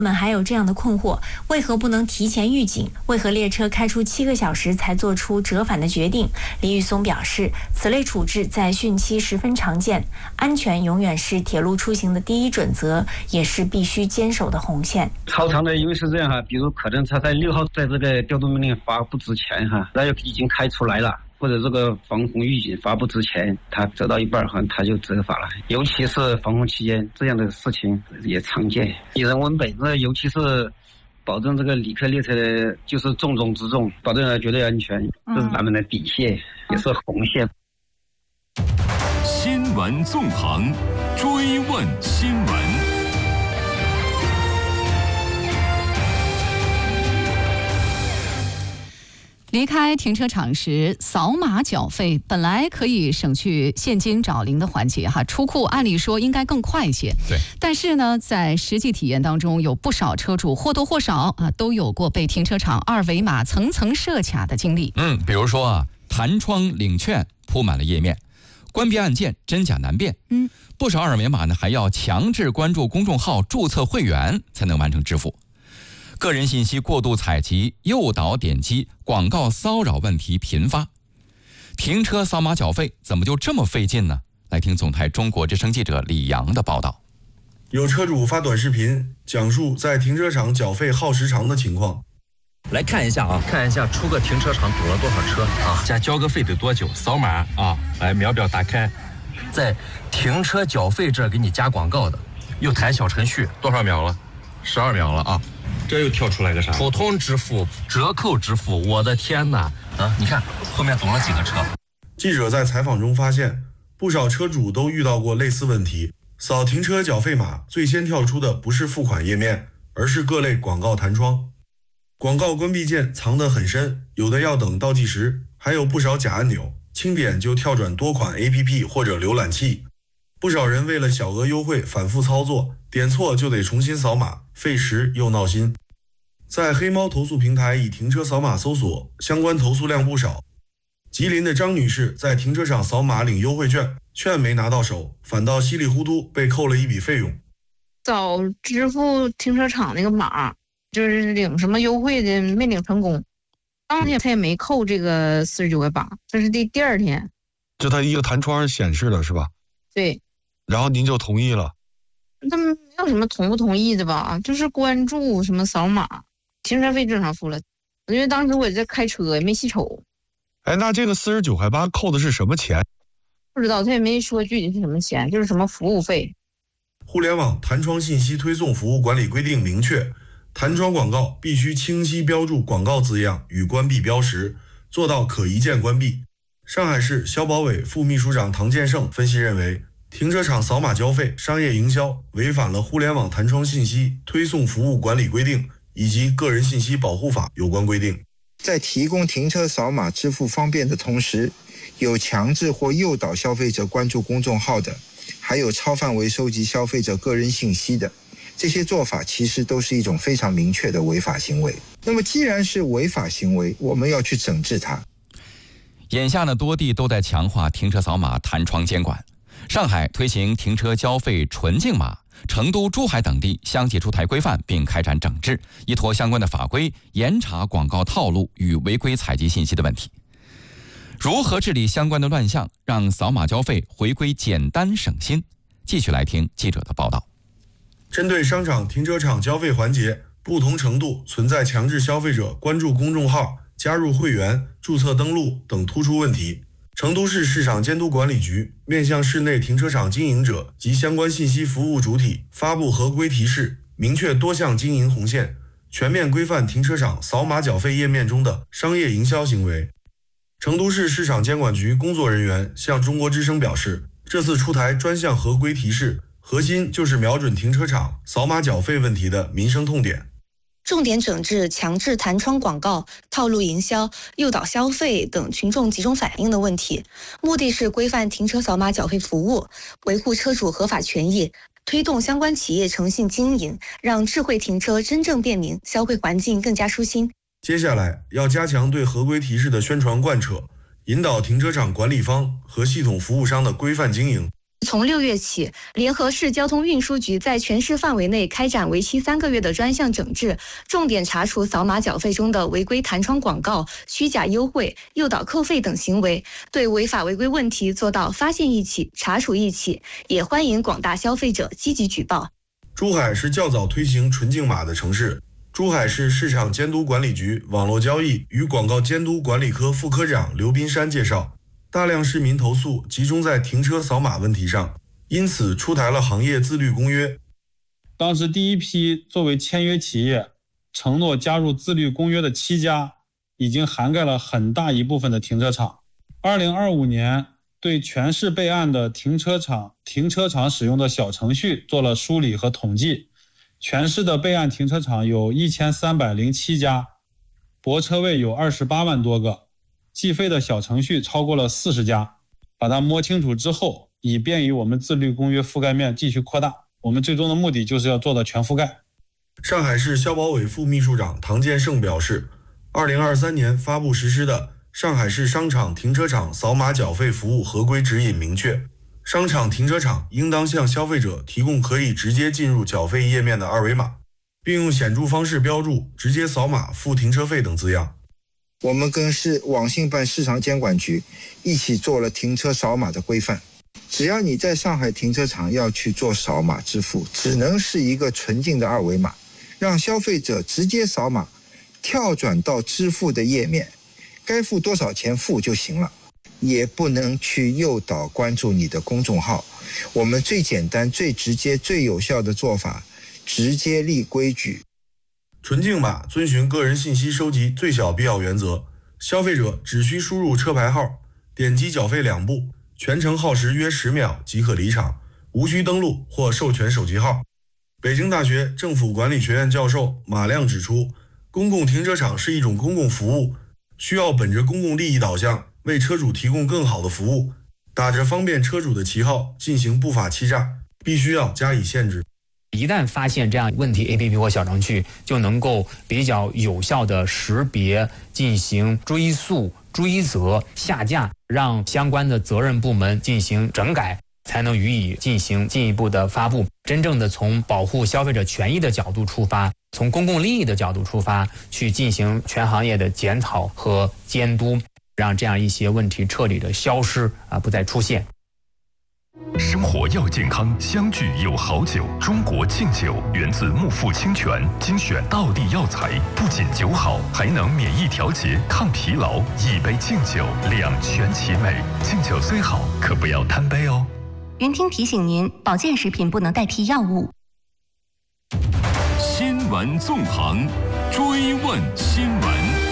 们还有这样的困惑：为何不能提前预警？为何列车开出7个小时才做出折返的决定？李宇松表示，此类处置在汛期十分常见，安全永远是铁路出行的第一准则，也是必须坚守的红线。 超长的因为是这样哈，比如可能他在6号在这个调动命令发布之前哈，那就已经开出来了。或者这个防洪预警发布之前，他折到一半他就折返了。尤其是防洪期间，这样的事情也常见。以人为本，那尤其是保证这个旅客列车的就是重中之重，保证绝对安全，这是咱们的底线，也是红线。 新闻纵横，追问新闻。 离开停车场时扫码缴费，本来可以省去现金找零的环节哈，出库按理说应该更快一些。 对， 但是呢，在实际体验当中，有不少车主或多或少都有过被停车场二维码层层设卡的经历。 比如说弹窗领券铺满了页面，关闭按键真假难辨。不少二维码呢还要强制关注公众号、注册会员才能完成支付。个人信息过度采集、诱导点击、广告骚扰问题频发。停车扫码缴费怎么就这么费劲呢？来听总台中国之声记者李阳的报道。 有车主发短视频讲述在停车场缴费耗时长的情况。 来看一下出个停车场堵了多少车啊？加交个费得多久？扫码啊，来秒表打开，在停车缴费这儿给你加广告的，又弹小程序，多少秒了？12秒了啊！这又跳出来个啥？普通支付、折扣支付，我的天哪！你看后面堵了几个车。 记者在采访中发现，不少车主都遇到过类似问题。扫停车缴费码，最先跳出的不是付款页面，而是各类广告弹窗。广告关闭键藏得很深，有的要等倒计时，还有不少假按钮，轻点就跳转多款 APP 或者浏览器。不少人为了小额优惠反复操作，点错就得重新扫码，费时又闹心。在黑猫投诉平台以停车扫码搜索，相关投诉量不少。吉林的张女士在停车场扫码领优惠券，券没拿到手，反倒稀里糊涂被扣了一笔费用。 早支付停车场那个码，就是领什么优惠的没领成功，当天他也没扣这个49块8，这是第二天。 就他一个弹窗显示了是吧？ 对。 然后您就同意了？ 他们没有什么同不同意的吧，就是关注什么扫码，停车费正常付了，因为当时我在开车也没细瞅。 那这个49块8扣的是什么钱？ 不知道，他也没说具体是什么钱，就是什么服务费。 互联网弹窗信息推送服务管理规定明确，弹窗广告必须清晰标注广告字样与关闭标识，做到可一键关闭。上海市消保委副秘书长唐建胜分析认为，停车场扫码交费商业营销违反了互联网弹窗信息推送服务管理规定以及个人信息保护法有关规定。 在提供停车扫码支付方便的同时，有强制或诱导消费者关注公众号的，还有超范围收集消费者个人信息的，这些做法其实都是一种非常明确的违法行为。那么既然是违法行为，我们要去整治它。 眼下呢，多地都在强化停车扫码弹窗监管。上海推行停车交费纯净码，成都、珠海等地相继出台规范并开展整治，依托相关的法规严查广告套路与违规采集信息的问题。如何治理相关的乱象，让扫码交费回归简单省心？继续来听记者的报道。 针对商场停车场交费环节不同程度存在强制消费者关注公众号、加入会员、注册登录等突出问题，成都市市场监督管理局面向市内停车场经营者及相关信息服务主体发布合规提示，明确多项经营红线，全面规范停车场扫码缴费页面中的商业营销行为。成都市市场监管局工作人员向中国之声表示，这次出台专项合规提示，核心就是瞄准停车场扫码缴费问题的民生痛点， 重点整治强制弹窗广告、套路营销、诱导消费等群众集中反映的问题，目的是规范停车扫码缴费服务，维护车主合法权益，推动相关企业诚信经营，让智慧停车真正便民，消费环境更加舒心。 接下来要加强对合规提示的宣传贯彻，引导停车场管理方和系统服务商的规范经营， 从6月起，联合市交通运输局在全市范围内开展为期3个月的专项整治，重点查处扫码缴费中的违规弹窗广告、虚假优惠、诱导扣费等行为，对违法违规问题做到发现一起、查处一起，也欢迎广大消费者积极举报。 珠海是较早推行纯净码的城市。珠海市市场监督管理局网络交易与广告监督管理科副科长刘斌山介绍，大量市民投诉集中在停车扫码问题上，因此出台了行业自律公约。 当时第一批作为签约企业承诺加入自律公约的7家，已经涵盖了很大一部分的停车场。2025年对全市备案的停车场使用的小程序做了梳理和统计，全市的备案停车场有1307家，泊车位有28万多个，计费的小程序超过了40家。把它摸清楚之后，以便于我们自律公约覆盖面继续扩大。我们最终的目的就是要做到全覆盖。 上海市消保委副秘书长唐建胜表示，2023年发布实施的上海市商场停车场扫码缴费服务合规指引明确，商场停车场应当向消费者提供可以直接进入缴费页面的2维码，并用显著方式标注直接扫码付停车费等字样。 我们跟市网信办市场监管局一起做了停车扫码的规范，只要你在上海停车场要去做扫码支付，只能是一个纯净的2维码，让消费者直接扫码跳转到支付的页面，该付多少钱付就行了，也不能去诱导关注你的公众号。我们最简单、最直接、最有效的做法，直接立规矩。 纯净码遵循个人信息收集最小必要原则，消费者只需输入车牌号，点击缴费2步，全程耗时约10秒即可离场，无需登录或授权手机号。北京大学政府管理学院教授马亮指出，公共停车场是一种公共服务，需要本着公共利益导向，为车主提供更好的服务，打着方便车主的旗号进行不法欺诈，必须要加以限制。 一旦发现这样问题 APP 或小程序，就能够比较有效的识别，进行追溯、追责、下架，让相关的责任部门进行整改，才能予以进行进一步的发布。真正的从保护消费者权益的角度出发，从公共利益的角度出发，去进行全行业的检讨和监督，让这样一些问题彻底的消失，不再出现。 生活要健康，相聚有好酒。中国敬酒源自木富清泉，精选道地药材，不仅酒好，还能免疫调节、抗疲劳。一杯敬酒，两全其美。敬酒虽好，可不要贪杯哦。 云听提醒您，保健食品不能代替药物。 新闻纵横，追问新闻。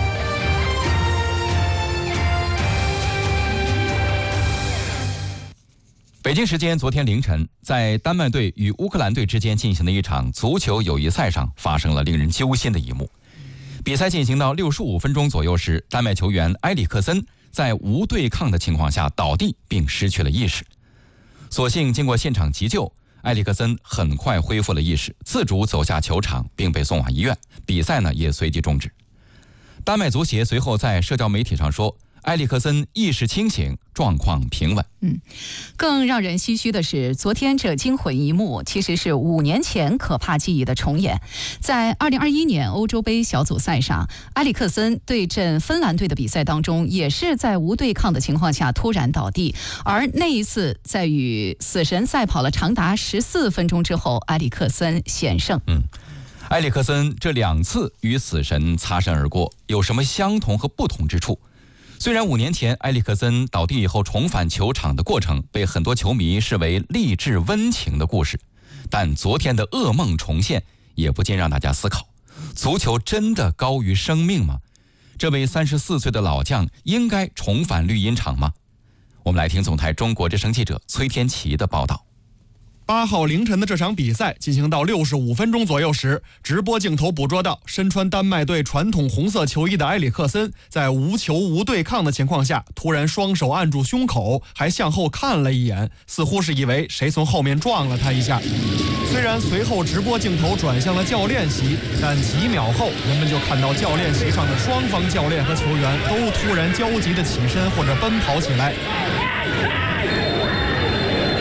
北京时间昨天凌晨，在丹麦队与乌克兰队之间进行的一场足球友谊赛上，发生了令人揪心的一幕。比赛进行到65分钟左右时，丹麦球员埃里克森在无对抗的情况下倒地并失去了意识。所幸经过现场急救，埃里克森很快恢复了意识，自主走下球场并被送往医院，比赛呢也随即终止。丹麦足协随后在社交媒体上说，埃里克森意识清醒，状况平稳。 更让人唏嘘的是，昨天这惊魂一幕其实是5年前可怕记忆的重演。在2021年欧洲杯小组赛上，埃里克森对阵芬兰队的比赛当中，也是在无对抗的情况下突然倒地，而那一次在与死神赛跑了长达14分钟之后，埃里克森险胜。 埃里克森这2次与死神擦身而过，有什么相同和不同之处？虽然5年前埃里克森倒地以后重返球场的过程被很多球迷视为励志温情的故事，但昨天的噩梦重现也不禁让大家思考，足球真的高于生命吗？这位34岁的老将应该重返绿茵场吗？我们来听总台中国之声记者崔天琪的报道。 8号凌晨的这场比赛进行到65分钟左右时，直播镜头捕捉到身穿丹麦队传统红色球衣的埃里克森在无球无对抗的情况下，突然双手按住胸口，还向后看了一眼，似乎是以为谁从后面撞了他一下。虽然随后直播镜头转向了教练席，但几秒后人们就看到教练席上的双方教练和球员都突然焦急地起身或者奔跑起来。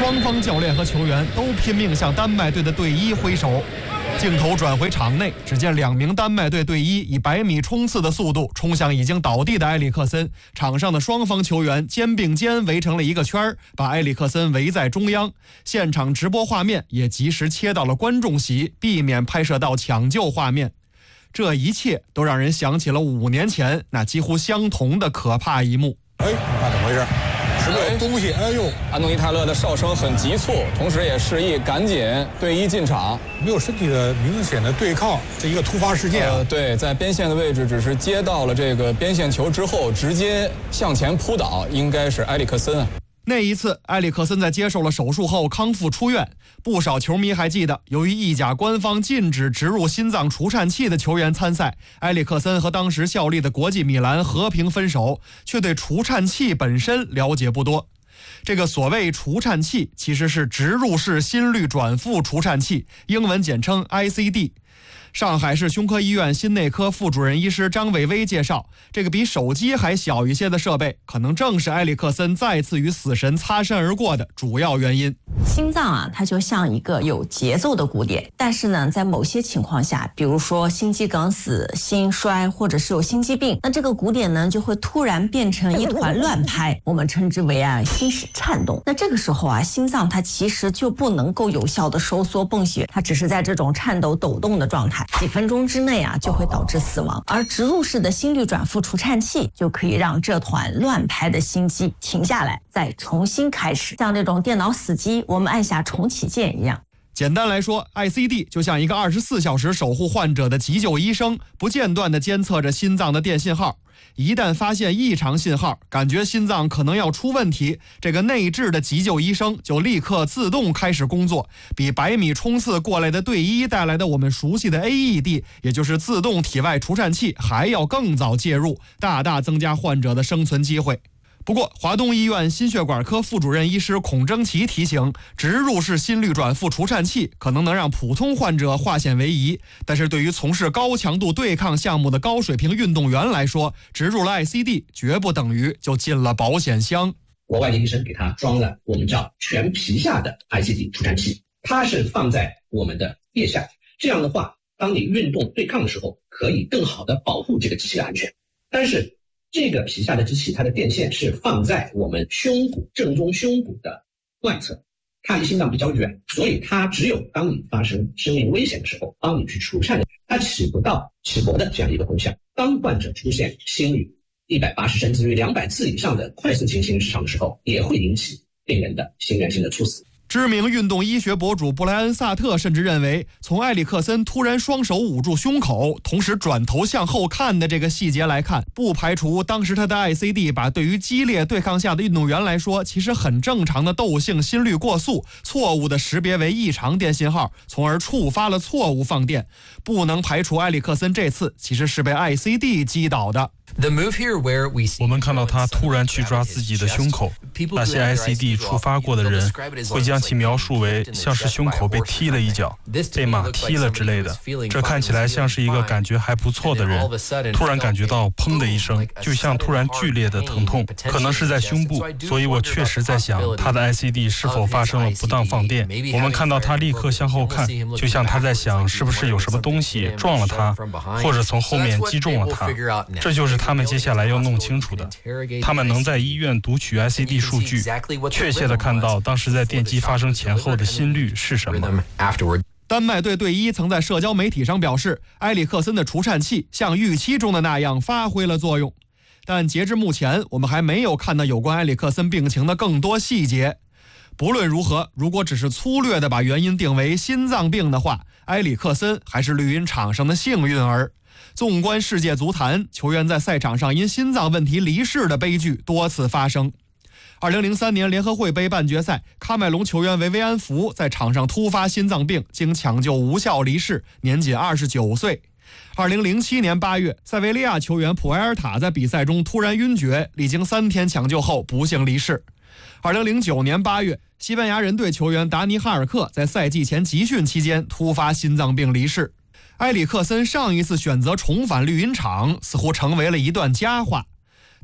双方教练和球员都拼命向丹麦队的队医挥手。镜头转回场内，只见2名丹麦队队医以100米冲刺的速度冲向已经倒地的埃里克森，场上的双方球员肩并肩围成了一个圈，把埃里克森围在中央。现场直播画面也及时切到了观众席，避免拍摄到抢救画面。这一切都让人想起了5年前那几乎相同的可怕一幕。 哎，你看怎么回事？是不是有东西？哎呦！ 安东尼泰勒的哨声很急促，同时也示意赶紧队医进场。 没有身体的明显的对抗，这一个突发事件啊。 对，在边线的位置，只是接到了这个边线球之后，直接向前扑倒，应该是埃里克森啊。 那一次，埃里克森在接受了手术后康复出院。不少球迷还记得，由于意甲官方禁止植入心脏除颤器的球员参赛，埃里克森和当时效力的国际米兰和平分手，却对除颤器本身了解不多。这个所谓除颤器其实是植入式心率转复除颤器，英文简称 ICD。上海市胸科医院心内科副主任医师张伟威介绍，这个比手机还小一些的设备，可能正是埃里克森再次与死神擦身而过的主要原因。 心脏啊，它就像一个有节奏的鼓点，但是呢，在某些情况下，比如说心肌梗死、心衰，或者是有心肌病，那这个鼓点呢，就会突然变成一团乱拍，我们称之为心室颤动。那这个时候心脏它其实就不能够有效的收缩泵血，它只是在这种颤抖抖动的状态，几分钟之内就会导致死亡。而植入式的心率转复除颤器就可以让这团乱拍的心肌停下来，再重新开始，像这种电脑死机，我们按下重启键一样。 简单来说， ICD 就像一个24小时守护患者的急救医生，不间断地监测着心脏的电信号。一旦发现异常信号，感觉心脏可能要出问题，这个内置的急救医生就立刻自动开始工作，比100米冲刺过来的队医带来的我们熟悉的 AED， 也就是自动体外除颤器，还要更早介入，大大增加患者的生存机会。不过，华东医院心血管科副主任医师孔征奇提醒，植入式心率转复除颤器可能能让普通患者化险为夷，但是对于从事高强度对抗项目的高水平运动员来说，植入了 ICD 绝不等于就进了保险箱。 国外的医生给他装了我们叫全皮下的 ICD 除颤器，它是放在我们的腋下，这样的话，当你运动对抗的时候，可以更好的保护这个机器的安全。但是这个皮下的机器，它的电线是放在我们胸骨正中胸骨的外侧，它离心脏比较远，所以它只有当你发生生命危险的时候，帮你去除颤，它起不到起搏的这样一个功效。当患者出现心率180甚至于200次以上的快速性心律失常的时候，也会引起病人的心源性的猝死。 知名运动医学博主布莱恩·萨特甚至认为，从埃里克森突然双手捂住胸口，同时转头向后看的这个细节来看，不排除当时他的 ICD 把对于激烈对抗下的运动员来说其实很正常的窦性心律过速错误的识别为异常电信号，从而触发了错误放电。不能排除埃里克森这次其实是被 ICD 击倒的。 我们看到他突然去抓自己的胸口，那些 ICD 触发过的人会将其描述为像是胸口被踢了一脚，被马踢了之类的。这看起来像是一个感觉还不错的人，突然感觉到砰的一声，就像突然剧烈的疼痛，可能是在胸部。所以我确实在想，他的 ICD 是否发生了不当放电。我们看到他立刻向后看，就像他在想是不是有什么东西撞了他，或者从后面击中了他。这就是他们接下来要弄清楚的。他们能在医院读取 ICD 数据，确切地看到当时在电击发生前后的心率是什么。 丹麦队队医曾在社交媒体上表示，埃里克森的除颤器像预期中的那样发挥了作用。但截至目前，我们还没有看到有关埃里克森病情的更多细节。不论如何，如果只是粗略地把原因定为心脏病的话，埃里克森还是绿茵场上的幸运儿。纵观世界足坛，球员在赛场上因心脏问题离世的悲剧多次发生。2003年联合会杯半决赛，喀麦隆球员维维安福在场上突发心脏病，经抢救无效离世，年仅29岁。2007年8月，塞维利亚球员普埃尔塔在比赛中突然晕厥，历经3天抢救后不幸离世。2009年8月，西班牙人队球员达尼哈尔克在赛季前集训期间突发心脏病离世。埃里克森上一次选择重返绿茵场似乎成为了一段佳话，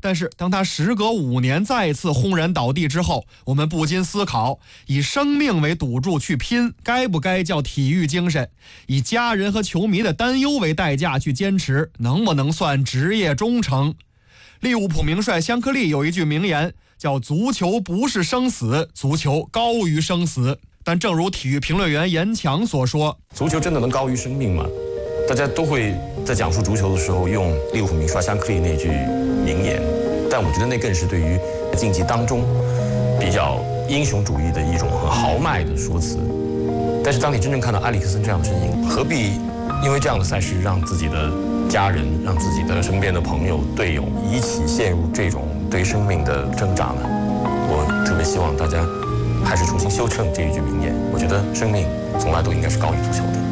但是当他时隔5年再次轰然倒地之后，我们不禁思考，以生命为赌注去拼，该不该叫体育精神？以家人和球迷的担忧为代价去坚持，能不能算职业忠诚？利物浦名帅香克利有一句名言，叫足球不是生死，足球高于生死。但正如体育评论员严强所说， 足球真的能高于生命吗？大家都会在讲述足球的时候用利物浦名帅香克利那句名言，但我觉得那更是对于竞技当中比较英雄主义的一种很豪迈的说辞。但是当你真正看到埃里克森这样的身影，何必因为这样的赛事让自己的家人、让自己的身边的朋友、队友一起陷入这种对生命的挣扎呢？我特别希望大家还是重新修正这一句名言。我觉得生命从来都应该是高于足球的。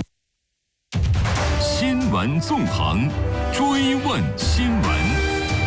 新闻纵横，追问新闻。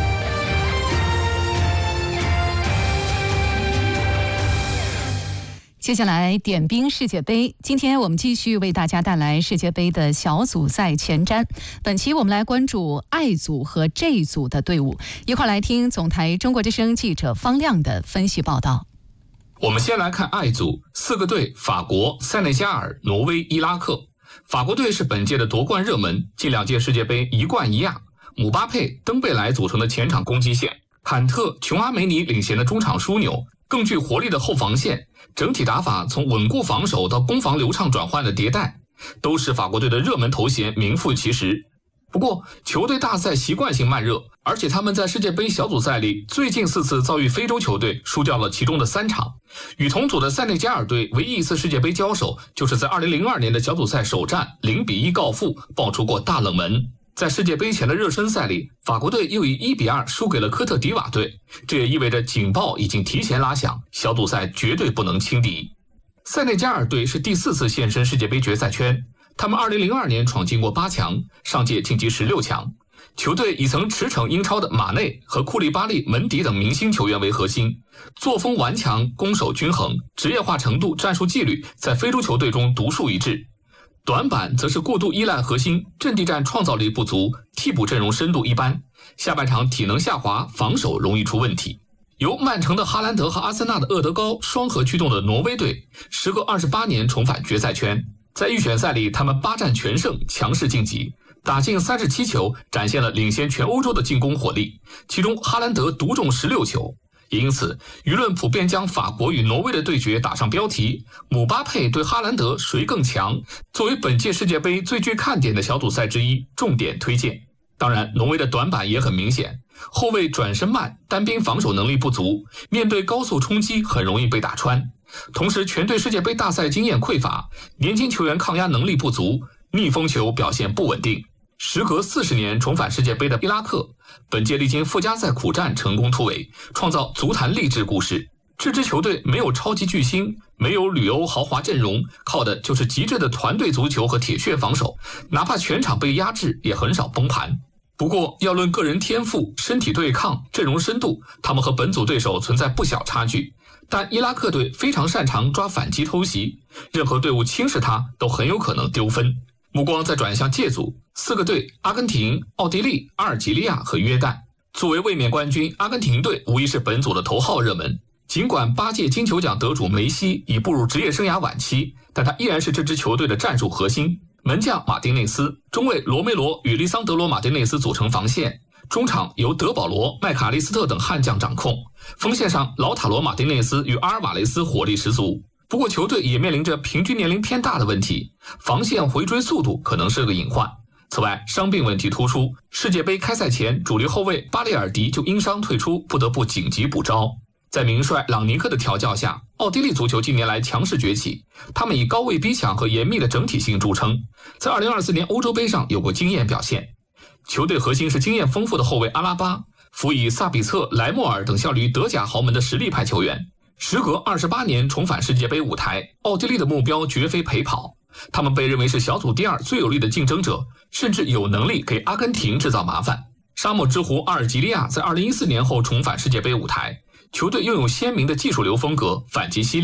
接下来点兵世界杯，今天我们继续为大家带来世界杯的小组赛前瞻。本期我们来关注 I 组和 J 组的队伍，一块来听总台中国之声记者方亮的分析报道。 我们先来看 I 组，4个队：法国、塞内加尔、挪威、伊拉克。法国队是本届的夺冠热门，近2届世界杯一冠一亚。姆巴佩、登贝莱组成的前场攻击线，坎特、琼阿梅尼领衔的中场枢纽，更具活力的后防线，整体打法从稳固防守到攻防流畅转换的迭代，都是法国队的热门头衔名副其实。不过球队大赛习惯性慢热，而且他们在世界杯小组赛里最近4次遭遇非洲球队，输掉了其中的3场。与同组的塞内加尔队唯一一次世界杯交手，就是在2002年的小组赛首战0-1告负，爆出过大冷门。在世界杯前的热身赛里，法国队又以1-2输给了科特迪瓦队，这也意味着警报已经提前拉响，小组赛绝对不能轻敌。塞内加尔队是第4次现身世界杯决赛圈，他们2002年闯进过8强，上届晋级16强。球队以曾驰骋英超的马内和库利巴利、门迪等明星球员为核心，作风顽强，攻守均衡，职业化程度、战术纪律在非洲球队中独树一帜。短板则是过度依赖核心，阵地战创造力不足，替补阵容深度一般，下半场体能下滑，防守容易出问题。由曼城的哈兰德和阿森纳的厄德高双核驱动的挪威队，时隔28年重返决赛圈，在预选赛里他们8战全胜，强势晋级，打进37球，展现了领先全欧洲的进攻火力，其中哈兰德独中16球。也因此，舆论普遍将法国与挪威的对决打上标题：姆巴佩对哈兰德谁更强？作为本届世界杯最具看点的小组赛之一，重点推荐。当然，挪威的短板也很明显，后卫转身慢，单兵防守能力不足，面对高速冲击很容易被打穿。同时，全队世界杯大赛经验匮乏，年轻球员抗压能力不足，逆风球表现不稳定。时隔40年重返世界杯的伊拉克，本届历经附加赛苦战成功突围，创造足坛励志故事。这支球队没有超级巨星，没有旅欧豪华阵容，靠的就是极致的团队足球和铁血防守，哪怕全场被压制也很少崩盘。不过要论个人天赋、身体对抗、阵容深度，他们和本组对手存在不小差距。但伊拉克队非常擅长抓反击偷袭，任何队伍轻视他都很有可能丢分。目光再转向借组，4个队：阿根廷、奥地利、阿尔及利亚和约旦。作为卫冕冠军，阿根廷队无疑是本组的头号热门。尽管8届金球奖得主梅西已步入职业生涯晚期，但他依然是这支球队的战术核心。门将马丁内斯、中卫罗梅罗与利桑德罗·马丁内斯组成防线，中场由德保罗、麦卡利斯特等悍将掌控，锋线上老塔罗·马丁内斯与阿尔瓦雷斯火力十足。不过球队也面临着平均年龄偏大的问题，防线回追速度可能是个隐患。此外，伤病问题突出，世界杯开赛前主力后卫巴列尔迪就因伤退出，不得不紧急补招。在名帅朗尼克的调教下，奥地利足球近年来强势崛起，他们以高位逼抢和严密的整体性著称，在2024年欧洲杯上有过惊艳表现。球队核心是经验丰富的后卫阿拉巴，辅以萨比策、莱莫尔等效力于德甲豪门的实力派球员。时隔28年重返世界杯舞台，奥地利的目标绝非陪跑，他们被认为是小组第2最有力的竞争者，甚至有能力给阿根廷制造麻烦。沙漠之狐阿尔及利亚在2014年后重返世界杯舞台，球队拥有鲜明的技术流风格，反击犀利，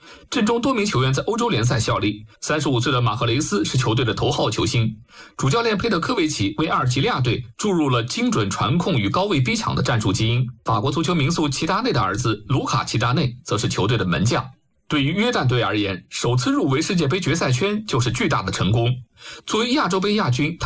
阵中多名球员在欧洲联赛效力。35岁的马赫雷斯是球队的头号球星，主教练佩德科维奇为阿尔及利亚队注入了精准传控与高位逼抢的战术基因。法国足球名宿齐达内的儿子卢卡·齐达内则是球队的门将。对于约旦队而言，首次入围世界杯决赛圈就是巨大的成功。作为亚洲杯亚军，他